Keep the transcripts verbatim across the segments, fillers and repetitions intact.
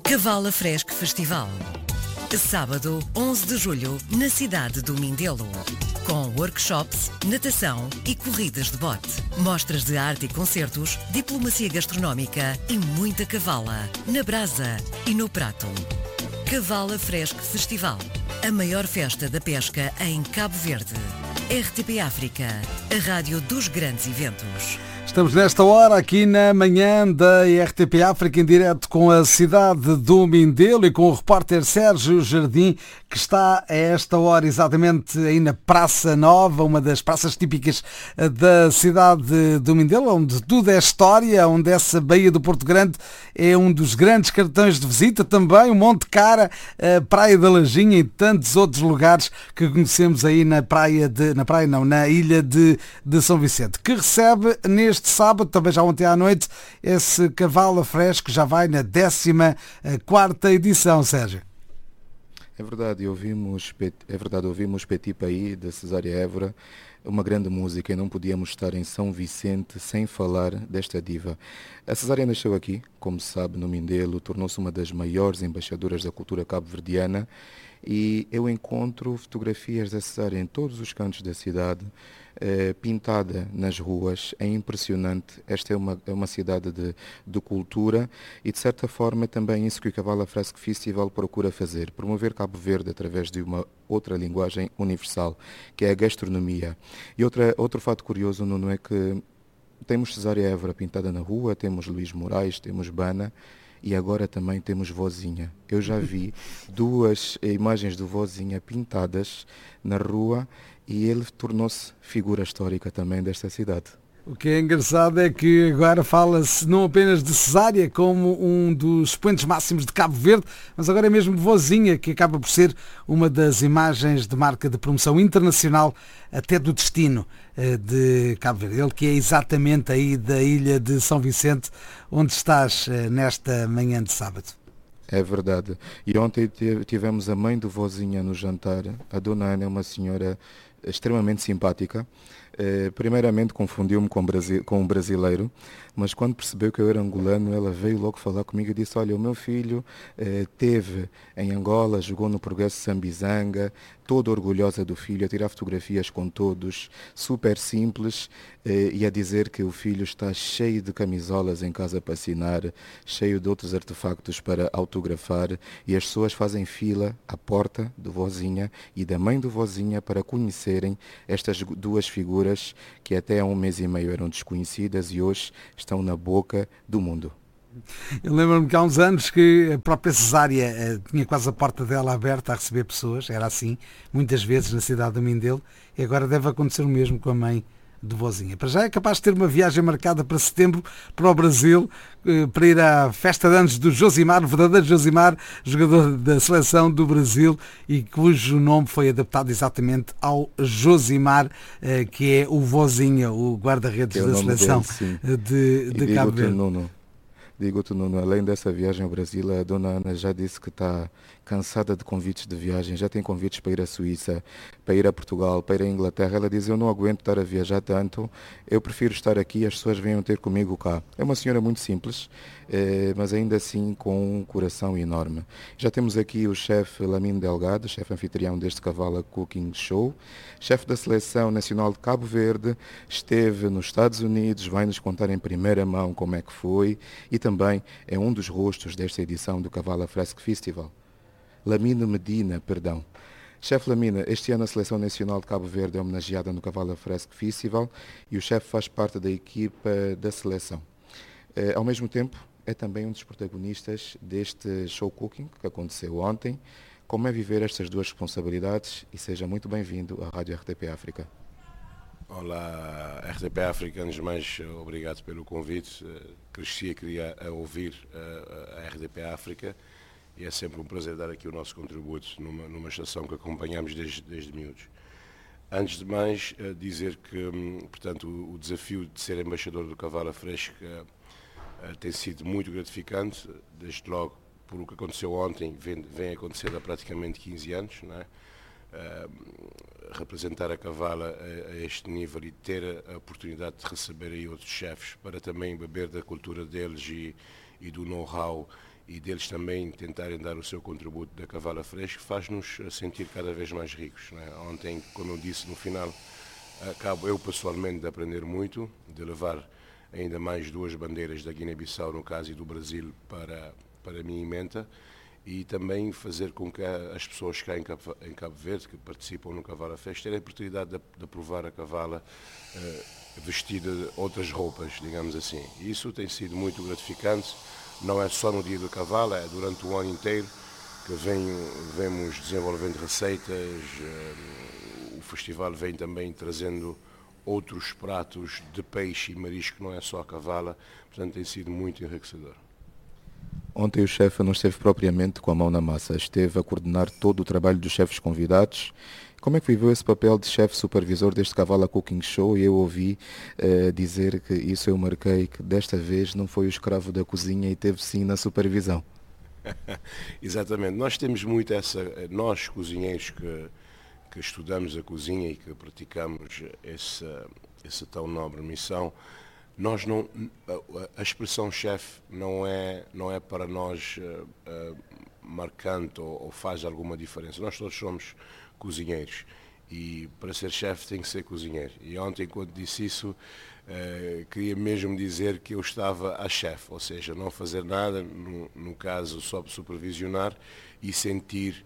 Cavala Fresco Festival. Sábado, onze de julho, na cidade do Mindelo. Com workshops, natação e corridas de bote. Mostras de arte e concertos, diplomacia gastronómica e muita cavala. Na brasa e no prato. Cavala Fresco Festival. A maior festa da pesca em Cabo Verde. R T P África, a rádio dos grandes eventos. Estamos nesta hora aqui na manhã da R T P África em direto com a cidade do Mindelo e com o repórter Sérgio Jardim, que está a esta hora exatamente aí na Praça Nova, uma das praças típicas da cidade do Mindelo, onde tudo é história, onde essa Baía do Porto Grande é um dos grandes cartões de visita, também o Monte Cara, a Praia da Lajinha e tantos outros lugares que conhecemos aí na praia, de, na praia não, na ilha de, de São Vicente, que recebe neste Este sábado, também já ontem à noite, esse Cavala Fresco já vai na décima quarta edição, Sérgio. É verdade, ouvimos, é verdade, ouvimos Petit Pays, de Cesária Évora, uma grande música, e não podíamos estar em São Vicente sem falar desta diva. A Cesária nasceu aqui, como se sabe, no Mindelo, tornou-se uma das maiores embaixadoras da cultura cabo-verdiana, e eu encontro fotografias da Cesária em todos os cantos da cidade, eh, pintada nas ruas. É impressionante. Esta é uma, é uma cidade de, de cultura e, de certa forma, é também isso que o Cavala Fresco Festival procura fazer, promover Cabo Verde através de uma outra linguagem universal, que é a gastronomia. E outra, outro fato curioso, Nuno, é que temos Cesária Évora pintada na rua, temos Luís Moraes, temos Bana, e agora também temos Vozinha. Eu já vi duas imagens do Vozinha pintadas na rua e ele tornou-se figura histórica também desta cidade. O que é engraçado é que agora fala-se não apenas de Cesária como um dos expoentes máximos de Cabo Verde, mas agora é mesmo Vozinha, que acaba por ser uma das imagens de marca de promoção internacional até do destino de Cabo Verde. Ele que é exatamente aí da ilha de São Vicente, onde estás nesta manhã de sábado. É verdade. E ontem tivemos a mãe do Vozinha no jantar. A dona Ana é uma senhora extremamente simpática. Eh, primeiramente confundiu-me com, Brasi- com um brasileiro, mas quando percebeu que eu era angolano, ela veio logo falar comigo e disse: olha, o meu filho eh, teve em Angola, jogou no Progresso Sambizanga, toda orgulhosa do filho, a tirar fotografias com todos, super simples, eh, e a dizer que o filho está cheio de camisolas em casa para assinar, cheio de outros artefactos para autografar, e as pessoas fazem fila à porta do Vozinha e da mãe do Vozinha para conhecerem estas duas figuras que até há um mês e meio eram desconhecidas e hoje estão na boca do mundo. Eu lembro-me que há uns anos que a própria Cesária eh, tinha quase a porta dela aberta a receber pessoas, era assim, muitas vezes na cidade do Mindelo, e agora deve acontecer o mesmo com a mãe de Vozinha. Para já é capaz de ter uma viagem marcada para setembro para o Brasil, eh, para ir à festa de anos do Josimar, o verdadeiro Josimar, jogador da seleção do Brasil e cujo nome foi adaptado exatamente ao Josimar, eh, que é o Vozinha, o guarda-redes é o da seleção dele, de, de Cabo Verde. Nuno, digo-te, Nuno, além dessa viagem ao Brasil, a dona Ana já disse que está cansada de convites de viagem, já tem convites para ir à Suíça, para ir a Portugal, para ir à Inglaterra. Ela diz: eu não aguento estar a viajar tanto, eu prefiro estar aqui, as pessoas venham ter comigo cá. É uma senhora muito simples, eh, mas ainda assim com um coração enorme. Já temos aqui o chefe Lamine Delgado, chefe anfitrião deste Cavala Cooking Show, chefe da Seleção Nacional de Cabo Verde, esteve nos Estados Unidos, vai nos contar em primeira mão como é que foi e também é um dos rostos desta edição do Cavala Fresco Festival. Lamine Medina, perdão. Chefe Lamine, este ano a Seleção Nacional de Cabo Verde é homenageada no Cavala Fresco Festival e o chefe faz parte da equipa da seleção. Eh, ao mesmo tempo, é também um dos protagonistas deste show cooking que aconteceu ontem. Como é viver estas duas responsabilidades? E seja muito bem-vindo à Rádio R T P África. Olá, R T P África, antes de mais, obrigado pelo convite. Cresci e queria ouvir a R T P África e é sempre um prazer dar aqui o nosso contributo numa, numa estação que acompanhamos desde, desde miúdos. Antes de mais, dizer que, portanto, o desafio de ser embaixador do Cavala Fresco tem sido muito gratificante, desde logo por o que aconteceu ontem, vem, vem acontecendo há praticamente quinze anos, não é? Uh, representar a Cavala a, a este nível e ter a, a oportunidade de receber aí outros chefes para também beber da cultura deles e, e do know-how e deles também tentarem dar o seu contributo da cavala fresca, faz-nos sentir cada vez mais ricos, não é? Ontem, como eu disse no final, acabo eu pessoalmente de aprender muito, de levar ainda mais duas bandeiras da Guiné-Bissau, no caso, e do Brasil para, para a minha emenda, e também fazer com que as pessoas cá em Cabo, em Cabo Verde, que participam no Cavala Fest, tenham a oportunidade de, de provar a cavala uh, vestida de outras roupas, digamos assim. E isso tem sido muito gratificante, não é só no dia do cavalo, é durante o ano inteiro que vem, vemos desenvolvendo receitas, uh, o festival vem também trazendo outros pratos de peixe e marisco, não é só a cavala, portanto tem sido muito enriquecedor. Ontem o chefe não esteve propriamente com a mão na massa, esteve a coordenar todo o trabalho dos chefes convidados. Como é que viveu esse papel de chefe supervisor deste Cavala Cooking Show? E eu ouvi uh, dizer que isso eu marquei, que desta vez não foi o escravo da cozinha e teve sim na supervisão. Exatamente, nós temos muito essa, nós cozinheiros que, que estudamos a cozinha e que praticamos essa, essa tão nobre missão, nós não, a expressão chefe não é, não é para nós uh, uh, marcante ou, ou faz alguma diferença. Nós todos somos cozinheiros e para ser chefe tem que ser cozinheiro. E ontem, quando disse isso, uh, queria mesmo dizer que eu estava a chefe, ou seja, não fazer nada, no, no caso só supervisionar e sentir,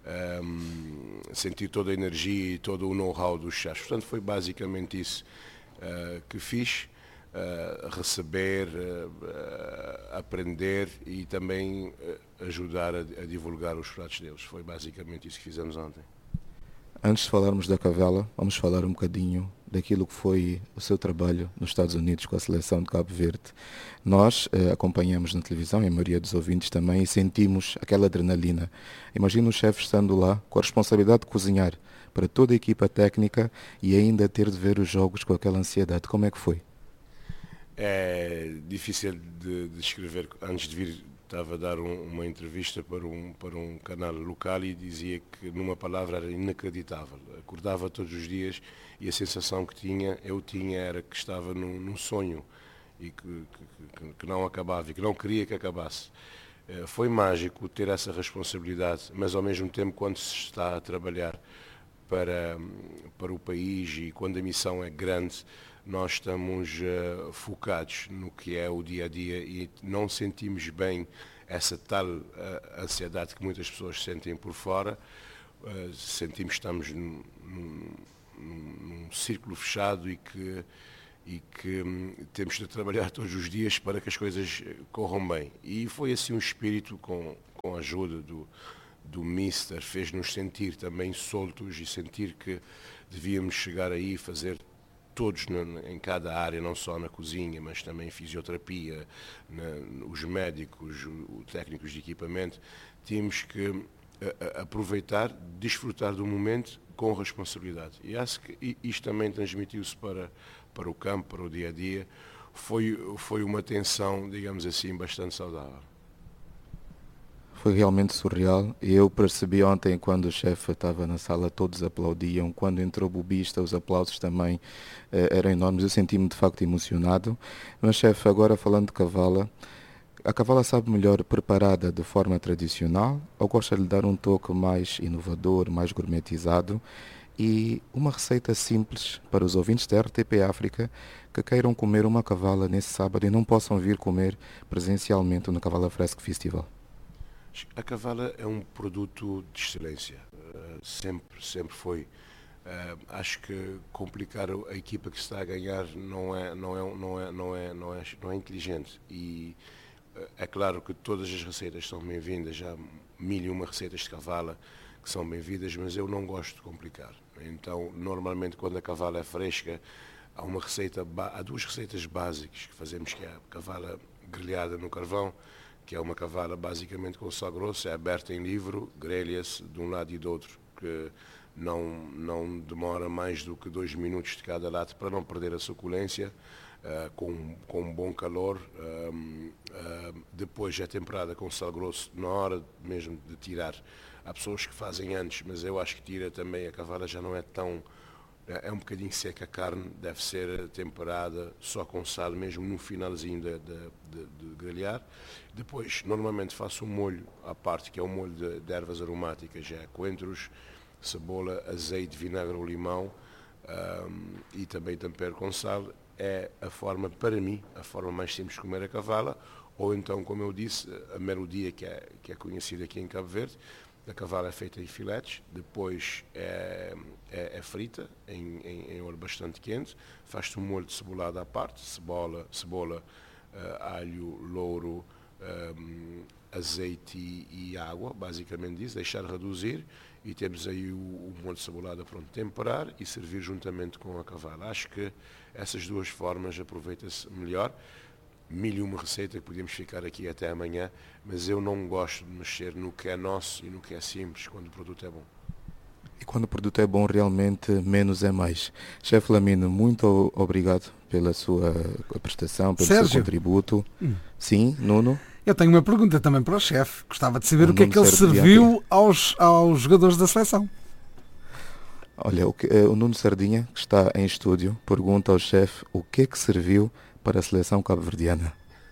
um, sentir toda a energia e todo o know-how dos chefes. Portanto, foi basicamente isso uh, que fiz. Uh, receber, uh, uh, aprender e também uh, ajudar a, a divulgar os pratos deles. Foi basicamente isso que fizemos ontem. Antes de falarmos da cavala, vamos falar um bocadinho daquilo que foi o seu trabalho nos Estados Unidos com a seleção de Cabo Verde. Nós uh, acompanhamos na televisão, e a maioria dos ouvintes também, e sentimos aquela adrenalina. Imagina o chefe estando lá com a responsabilidade de cozinhar para toda a equipa técnica e ainda ter de ver os jogos com aquela ansiedade. Como é que foi? É difícil de descrever. Antes de vir, estava a dar um, uma entrevista para um, para um canal local e dizia que, numa palavra, era inacreditável. Acordava todos os dias e a sensação que tinha, eu tinha, era que estava num, num sonho e que, que, que não acabava e que não queria que acabasse. Foi mágico ter essa responsabilidade, mas ao mesmo tempo, quando se está a trabalhar para, para o país e quando a missão é grande, nós estamos uh, focados no que é o dia-a-dia e não sentimos bem essa tal uh, ansiedade que muitas pessoas sentem por fora. Uh, sentimos que estamos num, num, num círculo fechado e que, e que um, temos de trabalhar todos os dias para que as coisas corram bem. E foi assim um espírito, com, com a ajuda do, do Mister, fez-nos sentir também soltos e sentir que devíamos chegar aí e fazer todos em cada área, não só na cozinha, mas também fisioterapia, na, os médicos, os técnicos de equipamento, tínhamos que a, a, aproveitar, desfrutar do momento com responsabilidade. E acho que isto também transmitiu-se para, para o campo, para o dia-a-dia. Foi, foi uma tensão, digamos assim, bastante saudável. Foi realmente surreal. Eu percebi ontem, quando o chefe estava na sala, todos aplaudiam. Quando entrou o bobista, os aplausos também eh, eram enormes. Eu senti-me de facto emocionado. Mas, chefe, agora falando de cavala, a cavala sabe melhor preparada de forma tradicional ou gosta de lhe dar um toque mais inovador, mais gourmetizado? E uma receita simples para os ouvintes da R T P África que queiram comer uma cavala nesse sábado e não possam vir comer presencialmente no Cavala Fresco Festival. A cavala é um produto de excelência, uh, sempre, sempre foi. Uh, acho que complicar a equipa que está a ganhar não é, não é, não é, não é, não é, não é inteligente. E uh, é claro que todas as receitas são bem-vindas, já há mil e uma receitas de cavala que são bem-vindas, mas eu não gosto de complicar. Então, normalmente, quando a cavala é fresca, há uma receita, há duas receitas básicas que fazemos, que é a cavala grelhada no carvão, que é uma cavala basicamente com sal grosso, é aberta em livro, grelha-se de um lado e do outro, que não, não demora mais do que dois minutos de cada lado para não perder a suculência, uh, com, com um bom calor. Um, uh, depois é temperada com sal grosso na hora mesmo de tirar. Há pessoas que fazem antes, mas eu acho que tira também, a cavala já não é tão é um bocadinho seca a carne, deve ser temperada só com sal mesmo no finalzinho de, de, de, de grelhar. Depois, normalmente faço um molho à parte, que é um molho de, de ervas aromáticas, é coentros, cebola, azeite, vinagre ou limão, um, e também tempero com sal. É a forma, para mim, a forma mais simples de comer a cavala, ou então, como eu disse, a melodia que é, que é conhecida aqui em Cabo Verde. A cavala é feita em filetes, depois é, é, é frita em, em, em óleo bastante quente, faz-se um molho de cebolada à parte, cebola, cebola uh, alho, louro, um, azeite e, e água, basicamente isso, deixar reduzir e temos aí o, o molho de cebolada pronto, temperar e servir juntamente com a cavala. Acho que essas duas formas aproveita-se melhor. Mil e uma receita que podíamos ficar aqui até amanhã, mas eu não gosto de mexer no que é nosso e no que é simples quando o produto é bom. E quando o produto é bom, realmente menos é mais. Chefe Lamino, muito obrigado pela sua prestação, pelo Sérgio. seu contributo. Hum. Sim, Nuno? Eu tenho uma pergunta também para o chefe. Gostava de saber o, o que é que ele serviu aos, aos jogadores da seleção. Olha, o, que, o Nuno Sardinha, que está em estúdio, pergunta ao chefe o que é que serviu para a seleção cabo-verdiana.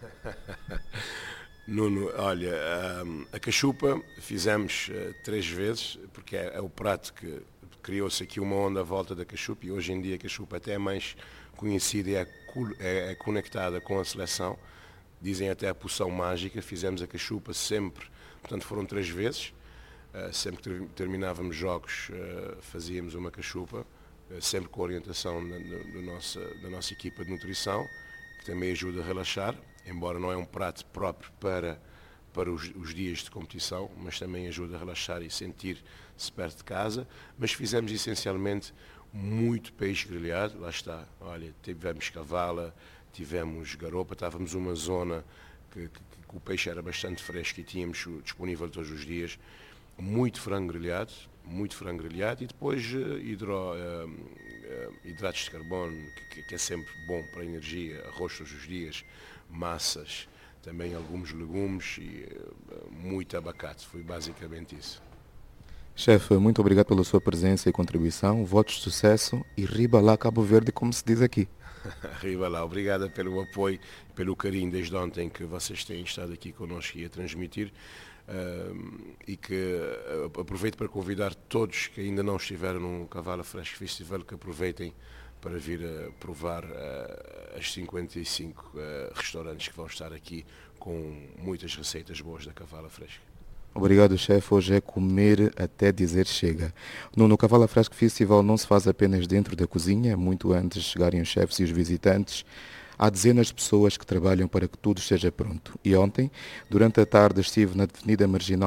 Nuno, olha, a cachupa fizemos três vezes, porque é, é o prato que criou-se aqui uma onda à volta da cachupa e hoje em dia a cachupa até é mais conhecida e é, é, é conectada com a seleção. Dizem até a poção mágica, fizemos a cachupa sempre, portanto foram três vezes. Sempre que terminávamos jogos fazíamos uma cachupa, sempre com a orientação da, da, nossa, da nossa equipa de nutrição, que também ajuda a relaxar, embora não é um prato próprio para, para os, os dias de competição, mas também ajuda a relaxar e sentir-se perto de casa. Mas fizemos essencialmente muito peixe grelhado, lá está, olha, tivemos cavala, tivemos garopa, estávamos numa zona que, que, que o peixe era bastante fresco e tínhamos disponível todos os dias, muito frango grelhado, muito frango grelhado e depois uh, hidro, uh, uh, hidratos de carbono, que, que é sempre bom para a energia, arroz todos os dias, massas, também alguns legumes e uh, muito abacate. Foi basicamente isso. Chefe, muito obrigado pela sua presença e contribuição. Votos de sucesso e riba lá Cabo Verde, como se diz aqui. Riba lá, obrigada pelo apoio, pelo carinho desde ontem que vocês têm estado aqui connosco e a transmitir. Uh, e que uh, aproveito para convidar todos que ainda não estiveram no Cavala Fresco Festival que aproveitem para vir a provar uh, as cinquenta e cinco uh, restaurantes que vão estar aqui com muitas receitas boas da Cavala Fresca. Obrigado, chefe. Hoje é comer até dizer chega. No, no Cavala Fresco Festival não se faz apenas dentro da cozinha, muito antes de chegarem os chefes e os visitantes. Há dezenas de pessoas que trabalham para que tudo esteja pronto. E ontem, durante a tarde, estive na Avenida Marginal